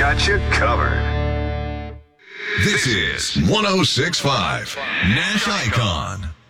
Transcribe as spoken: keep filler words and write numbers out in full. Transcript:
got you covered. This is one oh six point five Nash Icon.